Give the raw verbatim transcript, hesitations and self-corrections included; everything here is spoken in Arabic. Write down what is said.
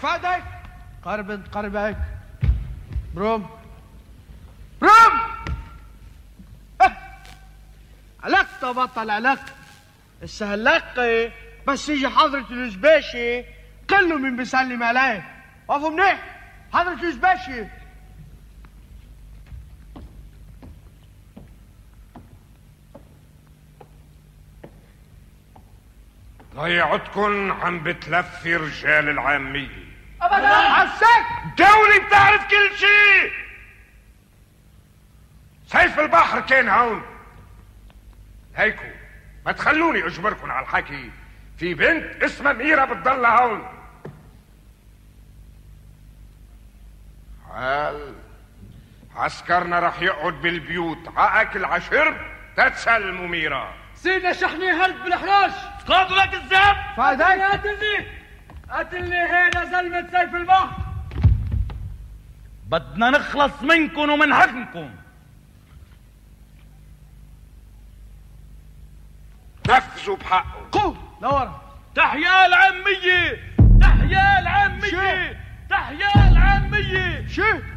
فادك قرب انت قربك بروم بروم اه. علقت بطل علقت هسه هلق بس يجي حضرة الزباشي كله من بيسلم عليه وقفوا منيح حضرة الزباشي ضيعتكن عم بتلفي رجال العامية ابدا عساك دولي بتعرف كل شيء. سيف البحر كان هون هيكو ما تخلوني اجبركن على الحكي. في بنت اسمها ميرا بتضل هون. حال عسكرنا رح يقعد بالبيوت عاكل عشرب تتسلموا ميرا. سيدنا شحني هرب بالاحراج قاضوا لك الزاب فادك قاتلني قاتلني هنا زلمة سيف البحر. بدنا نخلص منكم ومن حكمكم. نفذوا بحقه. قوم لورا. تحيا العامية تحيا العامية تحيا العامية. شو